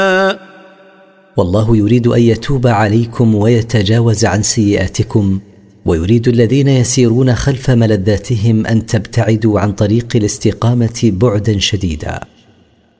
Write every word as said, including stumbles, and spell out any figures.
والله يريد أن يتوب عليكم ويتجاوز عن سيئاتكم، ويريد الذين يسيرون خلف ملذاتهم أن تبتعدوا عن طريق الاستقامة بعدا شديدا.